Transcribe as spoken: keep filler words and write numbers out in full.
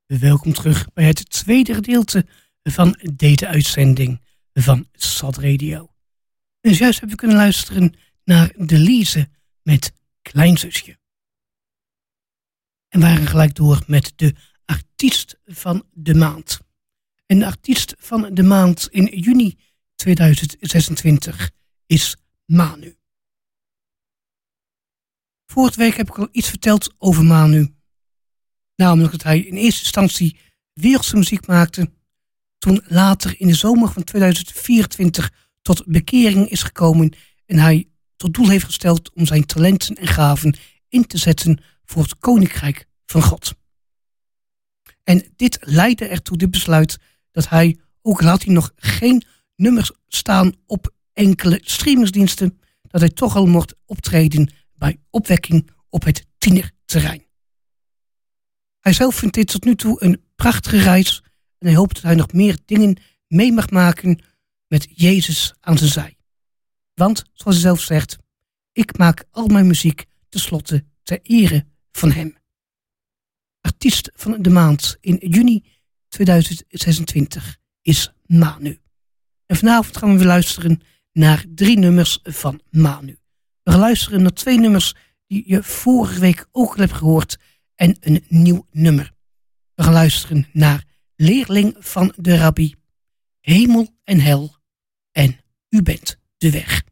Welkom terug bij het tweede gedeelte van deze uitzending van Sad Radio. En juist hebben we kunnen luisteren naar Delise met Kleinzusje. En waren gelijk door met de artiest van de maand. En de artiest van de maand in juni tweeduizend zesentwintig is Manu. Vorige week heb ik al iets verteld over Manu. Namelijk dat hij in eerste instantie wereldse muziek maakte. Toen later in de zomer van tweeduizend vierentwintig tot bekering is gekomen. En hij tot doel heeft gesteld om zijn talenten en gaven in te zetten voor het Koninkrijk van God. En dit leidde ertoe, dit besluit, dat hij, ook al had hij nog geen nummers staan op enkele streamingsdiensten, dat hij toch al mocht optreden bij Opwekking op het tienerterrein. Hij zelf vindt dit tot nu toe een prachtige reis en hij hoopt dat hij nog meer dingen mee mag maken met Jezus aan zijn zij. Want, zoals hij zelf zegt, ik maak al mijn muziek tenslotte ter ere van hem. Artiest van de maand in juni tweeduizend zesentwintig is Manu. En vanavond gaan we weer luisteren naar drie nummers van Manu. We gaan luisteren naar twee nummers die je vorige week ook al hebt gehoord en een nieuw nummer. We gaan luisteren naar Leerling van de Rabbi, Hemel en Hel en U bent de weg.